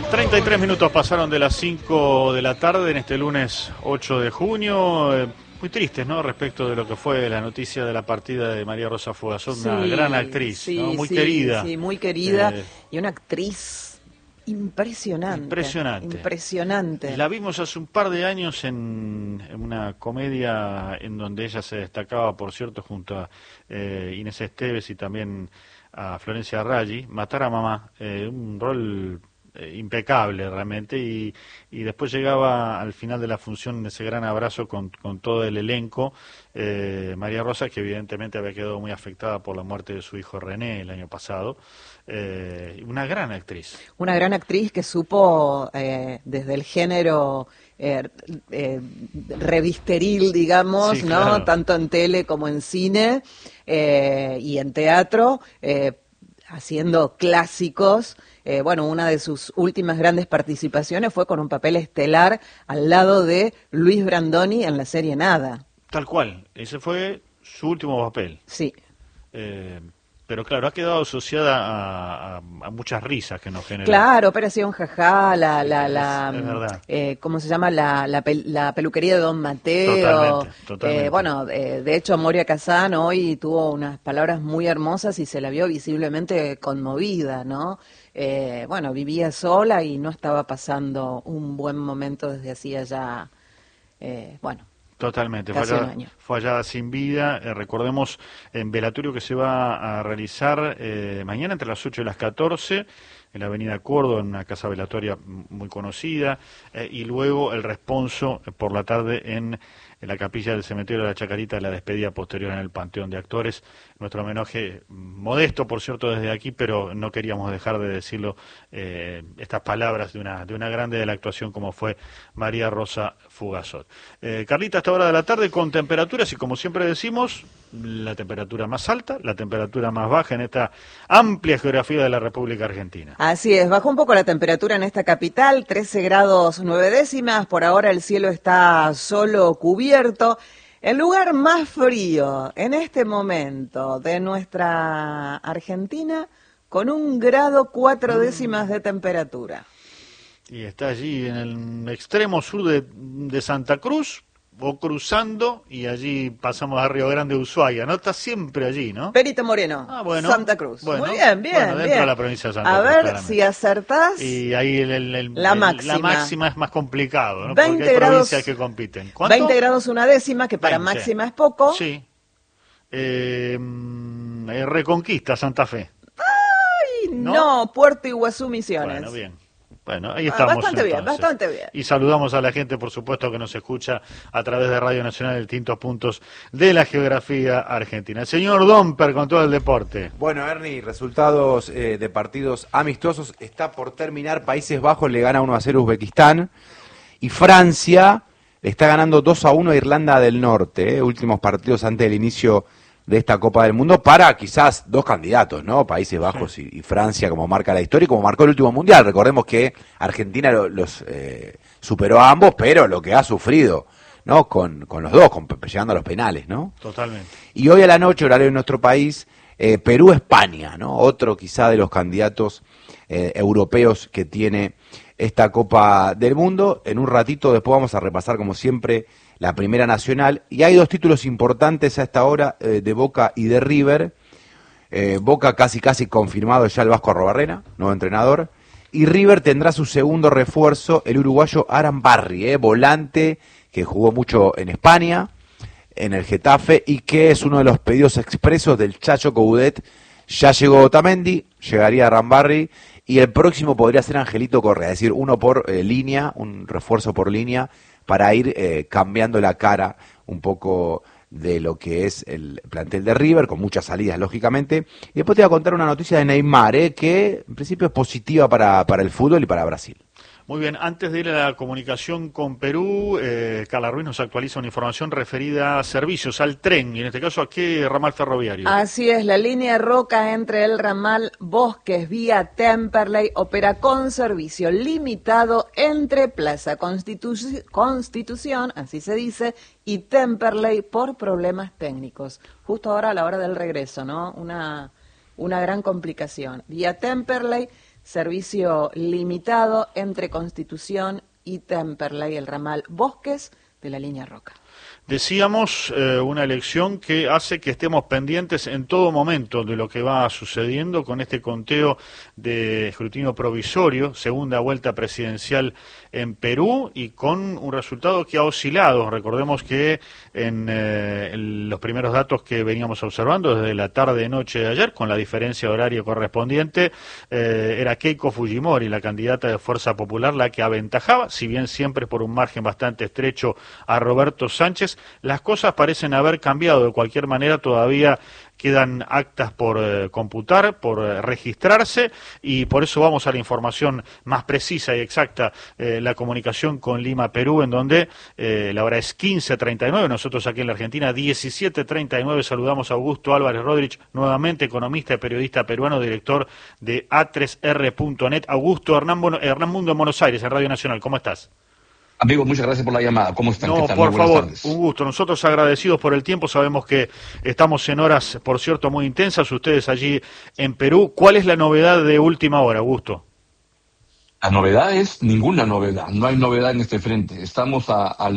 33 minutos pasaron de las 5 de la tarde en este lunes 8 de junio. Muy tristes, ¿no? Respecto de lo que fue la noticia de la partida de María Rosa Fugazón, una gran actriz, sí, ¿no? Muy sí, querida. Sí, muy querida y una actriz impresionante. Impresionante. La vimos hace un par de años en una comedia en donde ella se destacaba, por cierto, junto a Inés Esteves y también a Florencia Raggi, Matar a Mamá, un rol impecable realmente, y después llegaba al final de la función ese gran abrazo con todo el elenco, María Rosa, que evidentemente había quedado muy afectada por la muerte de su hijo René el año pasado. Una gran actriz. Una gran actriz que supo desde el género revisteril, digamos, Sí, ¿no? claro. Tanto en tele como en cine y en teatro, haciendo clásicos. Bueno, una de sus últimas grandes participaciones fue con un papel estelar al lado de Luis Brandoni en la serie Nada. Tal cual, ese fue su último papel. Sí. Pero claro, ha quedado asociada a muchas risas que nos generó. Claro, Operación Jajá, es verdad. ¿Cómo se llama? La peluquería de Don Mateo. Totalmente. Bueno, de hecho, Moria Kazan hoy tuvo unas palabras muy hermosas y se la vio visiblemente conmovida, ¿no? Bueno, vivía sola y no estaba pasando un buen momento desde hacía ya, bueno. Totalmente, Casi fue hallada sin vida. Recordemos en velatorio que se va a realizar mañana entre las 8 y las 14 en la avenida Córdoba, en una casa velatoria muy conocida, y luego el responso por la tarde en la capilla del cementerio de la Chacarita, la despedida posterior en el Panteón de Actores. Nuestro homenaje modesto, por cierto, desde aquí, pero no queríamos dejar de decirlo, estas palabras de una grande de la actuación como fue María Rosa Fugazón. Carlita, a esta hora de la tarde con temperaturas y, como siempre decimos, la temperatura más alta, la temperatura más baja en esta amplia geografía de la República Argentina. Así es, bajó un poco la temperatura en esta capital, 13 grados 9 décimas, por ahora el cielo está solo cubierto. El lugar más frío en este momento de nuestra Argentina, con 1 grado 4 décimas de temperatura. Y está allí en el extremo sur de Santa Cruz, o cruzando, y allí pasamos a Río Grande, Ushuaia, ¿no? Está siempre allí, ¿no? Perito Moreno, bueno, Santa Cruz. Bueno, muy bien, bueno, dentro de la provincia de Santa Cruz. A ver claramente. si acertás. Y ahí la máxima. La máxima es más complicado, ¿no? 20 porque hay grados, provincias que compiten. ¿Cuánto? 20 grados 1 décima, que para 20. máxima es poco. Sí. Reconquista, Santa Fe. ¡Ay, no! Puerto Iguazú, Misiones. Bueno, bien. Bueno, ahí estamos. Bastante bien. Y saludamos a la gente, por supuesto, que nos escucha a través de Radio Nacional de distintos puntos de la geografía argentina. El señor Domper con todo el deporte. Bueno, Ernie, resultados de partidos amistosos. Está por terminar. Países Bajos le gana 1-0 a Uzbekistán. Y Francia le está ganando 2-1 a Irlanda del Norte. Últimos partidos antes del inicio de esta Copa del Mundo para quizás dos candidatos, ¿no? Países Bajos y Francia, como marca la historia y como marcó el último Mundial. Recordemos que Argentina los superó a ambos, pero lo que ha sufrido, ¿no? Con los dos, llegando a los penales, ¿no? Totalmente. Y hoy a la noche, horario de nuestro país, Perú-España, ¿no? Otro quizá de los candidatos europeos que tiene esta Copa del Mundo. En un ratito después vamos a repasar, como siempre, la Primera Nacional, y hay dos títulos importantes a esta hora, de Boca y de River. Boca casi confirmado ya el Vasco Arrobarrena, nuevo entrenador, y River tendrá su segundo refuerzo, el uruguayo Aran Barri, volante que jugó mucho en España, en el Getafe, y que es uno de los pedidos expresos del Chacho Coudet. Ya llegó Otamendi, llegaría Aran Barri, y el próximo podría ser Angelito Correa, es decir, uno por línea, un refuerzo por línea, para ir cambiando la cara un poco de lo que es el plantel de River, con muchas salidas, lógicamente. Y después te voy a contar una noticia de Neymar, que en principio es positiva para el fútbol y para Brasil. Muy bien, antes de ir a la comunicación con Perú, Carla Ruiz nos actualiza una información referida a servicios, al tren, y en este caso, ¿a qué ramal ferroviario? Así es, la línea Roca entre el ramal Bosques vía Temperley opera con servicio limitado entre Plaza Constitución, así se dice, y Temperley por problemas técnicos. Justo ahora a la hora del regreso, ¿no? Una gran complicación. Vía Temperley servicio limitado entre Constitución y Temperley, el ramal Bosques de la línea Roca. Decíamos una elección que hace que estemos pendientes en todo momento de lo que va sucediendo con este conteo de escrutinio provisorio, segunda vuelta presidencial en Perú, y con un resultado que ha oscilado. Recordemos que en los primeros datos que veníamos observando desde la tarde-noche de ayer, con la diferencia de horario correspondiente, era Keiko Fujimori, la candidata de Fuerza Popular, la que aventajaba, si bien siempre por un margen bastante estrecho, a Roberto Sánchez. Las cosas parecen haber cambiado. De cualquier manera, todavía quedan actas por computar, por registrarse, y por eso vamos a la información más precisa y exacta, la comunicación con Lima, Perú, en donde la hora es 15:39, nosotros aquí en la Argentina 17:39. Saludamos a Augusto Álvarez Rodríguez, nuevamente economista y periodista peruano, director de A3R.net. Augusto, Hernán Mundo en Buenos Aires, en Radio Nacional, ¿cómo estás? Amigo, muchas gracias por la llamada. ¿Cómo están? No, ¿Qué tal? por favor, tardes. Un gusto. Nosotros agradecidos por el tiempo. Sabemos que estamos en horas, por cierto, muy intensas. Ustedes allí en Perú. ¿Cuál es la novedad de última hora, Augusto? La novedad es ninguna novedad. No hay novedad en este frente. Estamos al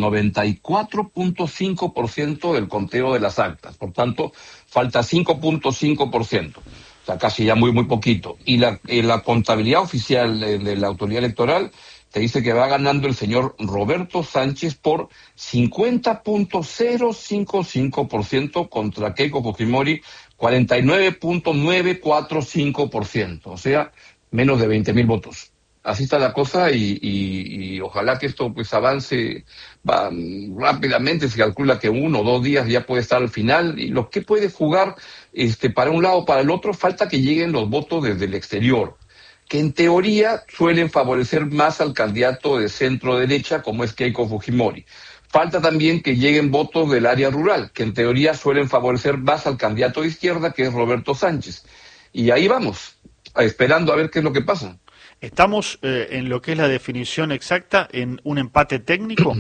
94.5% del conteo de las actas. Por tanto, falta 5.5%. O sea, casi ya muy poquito. Y la contabilidad oficial de la autoridad electoral te dice que va ganando el señor Roberto Sánchez por 50.055% contra Keiko Fujimori 49.945%, o sea, menos de 20.000 votos. Así está la cosa y ojalá que esto pues avance rápidamente. Se calcula que 1 o 2 días ya puede estar al final, y lo que puede jugar para un lado o para el otro, falta que lleguen los votos desde el exterior, que en teoría suelen favorecer más al candidato de centro derecha como es Keiko Fujimori. Falta también que lleguen votos del área rural, que en teoría suelen favorecer más al candidato de izquierda, que es Roberto Sánchez. Y ahí vamos, esperando a ver qué es lo que pasa. ¿Estamos en lo que es la definición exacta, en un empate técnico?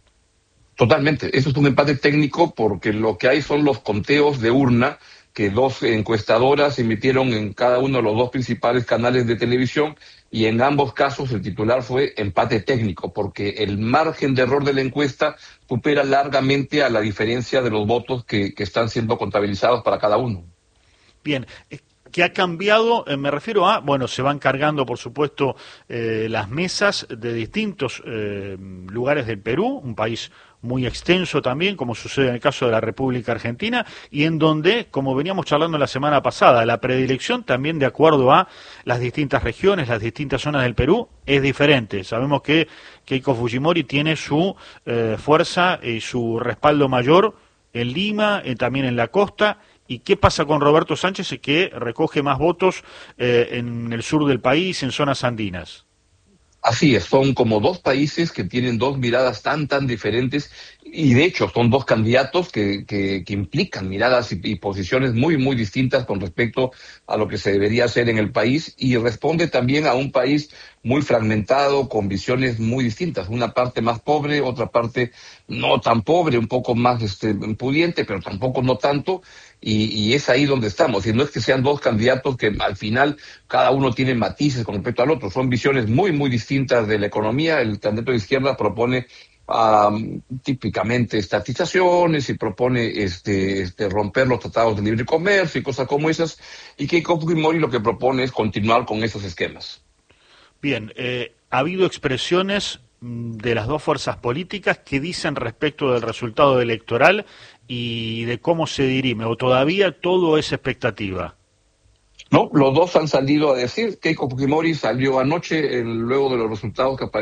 Totalmente, eso es un empate técnico porque lo que hay son los conteos de urna que 2 encuestadoras emitieron en cada uno de los 2 principales canales de televisión, y en ambos casos el titular fue empate técnico, porque el margen de error de la encuesta supera largamente a la diferencia de los votos que están siendo contabilizados para cada uno. Bien, ¿qué ha cambiado? Me refiero a, bueno, se van cargando, por supuesto, las mesas de distintos lugares del Perú, un país muy extenso también, como sucede en el caso de la República Argentina, y en donde, como veníamos charlando la semana pasada, la predilección también de acuerdo a las distintas regiones, las distintas zonas del Perú, es diferente. Sabemos que Keiko Fujimori tiene su fuerza y su respaldo mayor en Lima, también en la costa. ¿Y qué pasa con Roberto Sánchez, que recoge más votos en el sur del país, en zonas andinas? Así es, son como 2 países que tienen 2 miradas tan diferentes, y de hecho son 2 candidatos que implican miradas y posiciones muy distintas con respecto a lo que se debería hacer en el país, y responde también a un país muy fragmentado, con visiones muy distintas, una parte más pobre, otra parte no tan pobre, un poco más pudiente, pero tampoco no tanto. Y es ahí donde estamos, y no es que sean 2 candidatos que al final cada uno tiene matices con respecto al otro, son visiones muy distintas de la economía. El candidato de izquierda propone típicamente estatizaciones y propone romper los tratados de libre comercio y cosas como esas, y Keiko Fujimori lo que propone es continuar con esos esquemas. Bien, ha habido expresiones de las 2 fuerzas políticas que dicen respecto del resultado electoral y de cómo se dirime, o todavía todo es expectativa. No, los 2 han salido a decir. Keiko Fujimori salió anoche, luego de los resultados que aparecieron